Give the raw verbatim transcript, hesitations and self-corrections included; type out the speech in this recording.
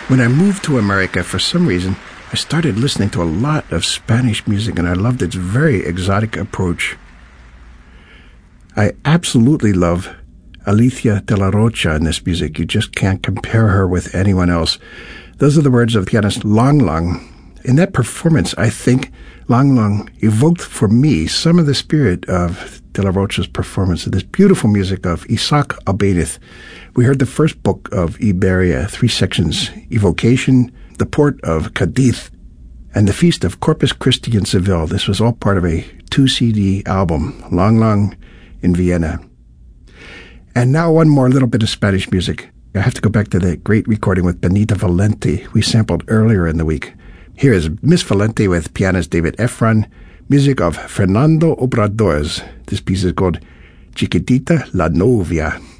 When I moved to America, for some reason, I started listening to a lot of Spanish music, and I loved its very exotic approach. I absolutely love Alicia de la Rocha in this music. You just can't compare her with anyone else. Those are the words of pianist Lang Lang. In that performance, I think Lang Lang evoked for me some of the spirit of de la Rocha's performance of this beautiful music of Isaac Albéniz. We heard the first book of Iberia, three sections, Evocation, the Port of Cadiz, and the Feast of Corpus Christi in Seville. This was all part of a two-C D album, Lang Lang in Vienna. And now one more little bit of Spanish music. I have to go back to the great recording with Benita Valenti we sampled earlier in the week. Here is Miss Valenti with pianist David Efron, music of Fernando Obradors. This piece is called Chiquitita la Novia.